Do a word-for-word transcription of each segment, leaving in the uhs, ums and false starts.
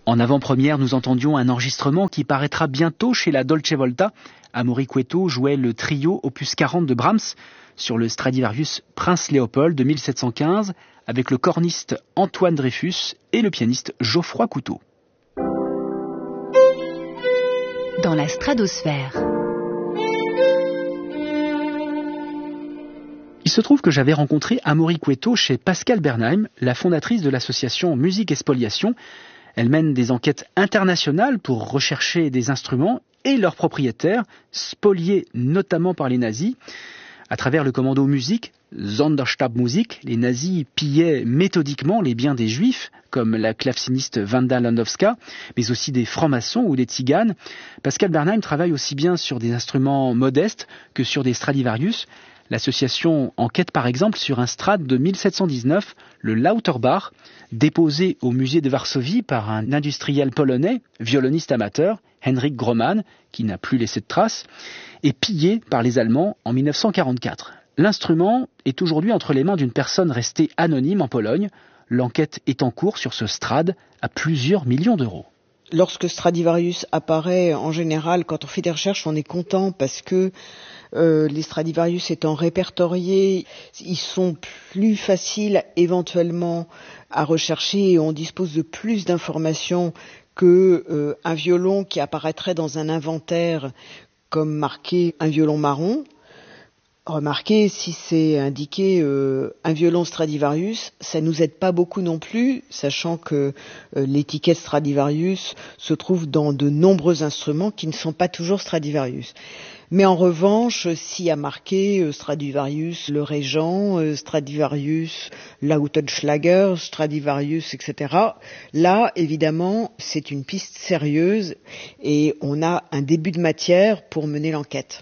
En avant-première, nous entendions un enregistrement qui paraîtra bientôt chez la Dolce Volta. Amaury Cueto jouait le trio opus quarante de Brahms sur le Stradivarius Prince Léopold de mille sept cent quinze avec le corniste Antoine Dreyfus et le pianiste Geoffroy Couteau. Dans la stratosphère. Il se trouve que j'avais rencontré Amaury Cueto chez Pascale Bernheim, la fondatrice de l'association Musique et Spoliation. Elle mène des enquêtes internationales pour rechercher des instruments et leurs propriétaires, spoliés notamment par les nazis. À travers le commando musique, Sonderstab Musik, les nazis pillaient méthodiquement les biens des juifs, comme la claveciniste Wanda Landowska, mais aussi des francs-maçons ou des tziganes. Pascale Bernheim travaille aussi bien sur des instruments modestes que sur des Stradivarius. L'association enquête par exemple sur un Strad de mille sept cent dix-neuf, le Lauterbach, déposé au musée de Varsovie par un industriel polonais, violoniste amateur, Henryk Groman, qui n'a plus laissé de traces, et pillé par les Allemands en mille neuf cent quarante-quatre. L'instrument est aujourd'hui entre les mains d'une personne restée anonyme en Pologne. L'enquête est en cours sur ce Strad à plusieurs millions d'euros. Lorsque Stradivarius apparaît, en général, quand on fait des recherches, on est content parce que euh, les Stradivarius étant répertoriés, ils sont plus faciles éventuellement à rechercher et on dispose de plus d'informations que euh, un violon qui apparaîtrait dans un inventaire comme marqué un violon marron. Remarquez, si c'est indiqué euh, un violon Stradivarius, ça nous aide pas beaucoup non plus, sachant que euh, l'étiquette Stradivarius se trouve dans de nombreux instruments qui ne sont pas toujours Stradivarius. Mais en revanche, s'il y a marqué euh, Stradivarius le Régent, euh, Stradivarius Lautenschlager, Stradivarius, et cetera, là, évidemment, c'est une piste sérieuse et on a un début de matière pour mener l'enquête.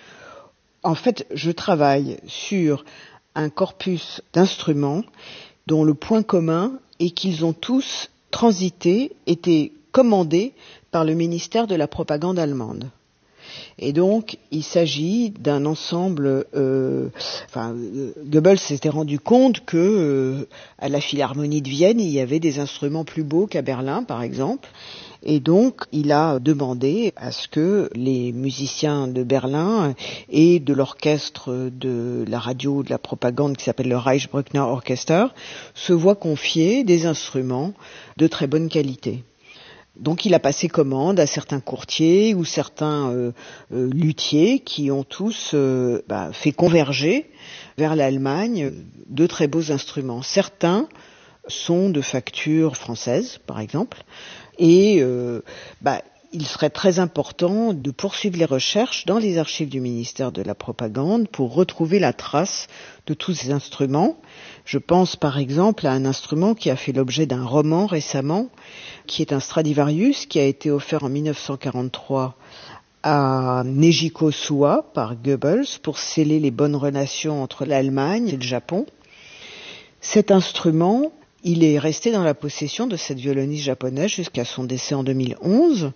En fait, je travaille sur un corpus d'instruments dont le point commun est qu'ils ont tous transité, été commandés par le ministère de la propagande allemande. Et donc, il s'agit d'un ensemble. Euh, enfin, Goebbels s'était rendu compte que euh, à la Philharmonie de Vienne, il y avait des instruments plus beaux qu'à Berlin, par exemple. Et donc, il a demandé à ce que les musiciens de Berlin et de l'orchestre de la radio de la propagande qui s'appelle le Reichsbruckner Orchester se voient confier des instruments de très bonne qualité. Donc, il a passé commande à certains courtiers ou certains euh, euh, luthiers qui ont tous euh, bah, fait converger vers l'Allemagne de très beaux instruments. Certains sont de facture française, par exemple. Et euh, bah, il serait très important de poursuivre les recherches dans les archives du ministère de la Propagande pour retrouver la trace de tous ces instruments. Je pense par exemple à un instrument qui a fait l'objet d'un roman récemment, qui est un Stradivarius qui a été offert en mille neuf cent quarante-trois à Nejiko Suwa par Goebbels pour sceller les bonnes relations entre l'Allemagne et le Japon. Cet instrument, il est resté dans la possession de cette violoniste japonaise jusqu'à son décès en deux mille onze.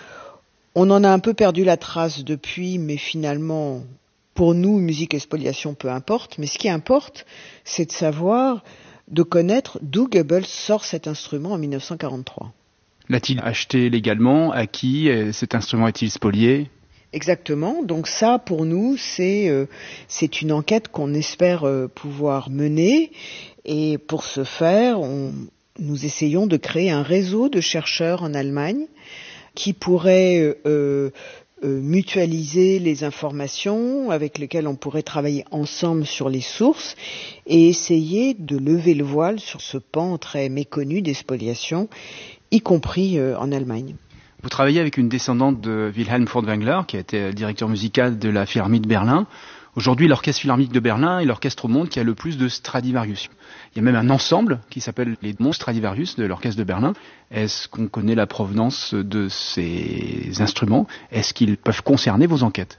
On en a un peu perdu la trace depuis, mais finalement, pour nous, musique et spoliation, peu importe. Mais ce qui importe, c'est de savoir, de connaître d'où Goebbels sort cet instrument en mille neuf cent quarante-trois. L'a-t-il acheté légalement? À qui? Cet instrument est-il spolié? Exactement. Donc ça, pour nous, c'est euh, c'est une enquête qu'on espère euh, pouvoir mener. Et pour ce faire, on, nous essayons de créer un réseau de chercheurs en Allemagne qui pourraient euh, euh, mutualiser les informations, avec lesquelles on pourrait travailler ensemble sur les sources et essayer de lever le voile sur ce pan très méconnu des spoliations, y compris euh, en Allemagne. Vous travaillez avec une descendante de Wilhelm Furtwängler, qui a été directeur musical de la Philharmonie de Berlin. Aujourd'hui, l'Orchestre Philharmonique de Berlin est l'orchestre au monde qui a le plus de Stradivarius. Il y a même un ensemble qui s'appelle les Monts Stradivarius de l'Orchestre de Berlin. Est-ce qu'on connaît la provenance de ces instruments? Est-ce qu'ils peuvent concerner vos enquêtes?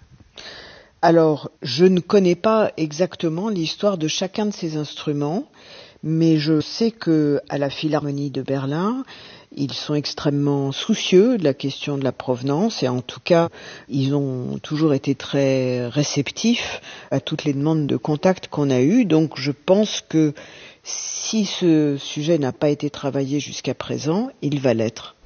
Alors, je ne connais pas exactement l'histoire de chacun de ces instruments, mais je sais que à la Philharmonie de Berlin, ils sont extrêmement soucieux de la question de la provenance et en tout cas, ils ont toujours été très réceptifs à toutes les demandes de contact qu'on a eues. Donc je pense que si ce sujet n'a pas été travaillé jusqu'à présent, il va l'être.